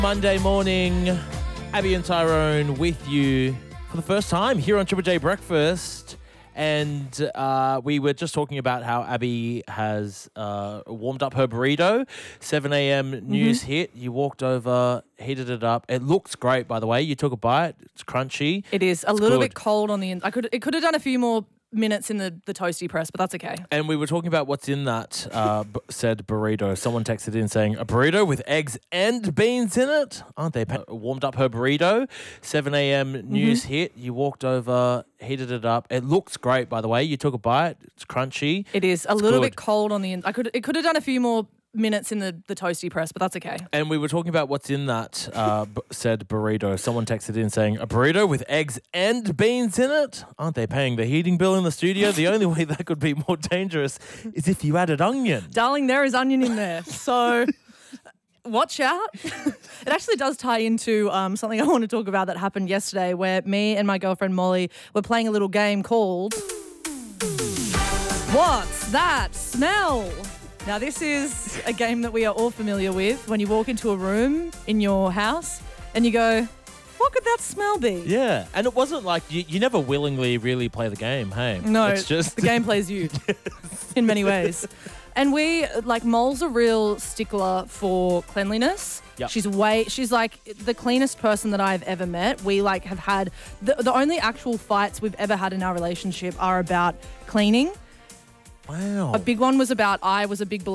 Monday morning, Abby and Tyrone with you for the first time here on Triple J Breakfast. And we were just talking about how Abby has warmed up her burrito. 7 a.m. news hit. You walked over, heated it up. It looks great, by the way. You took a bite. It's crunchy. It is a little bit cold on the inside. It could have done a few more minutes in the toasty press, but that's okay. And we were talking about what's in that said burrito. Someone texted in saying, a burrito with eggs and beans in it? Aren't they? Warmed up her burrito. 7 a.m. news hit. You walked over, heated it up. It looks great, by the way. You took a bite. It's crunchy. It is a little bit cold on the inside. It could have done a few more minutes in the toasty press, but that's okay. And we were talking about what's in that said burrito. Someone texted in saying, a burrito with eggs and beans in it? Aren't they paying the heating bill in the studio? The only way that could be more dangerous is if you added onion. Darling, there is onion in there. So watch out. It actually does tie into something I want to talk about that happened yesterday, where me and my girlfriend Molly were playing a little game called What's That Smell? Now, this is a game that we are all familiar with when you walk into a room in your house and you go, what could that smell be? Yeah, and it wasn't like you never willingly really play the game, hey? No, it's just the game plays you in many ways. And Mol's a real stickler for cleanliness. Yep. She's like the cleanest person that I've ever met. We have had, the only actual fights we've ever had in our relationship are about cleaning. Wow. A big one was about I was a big believer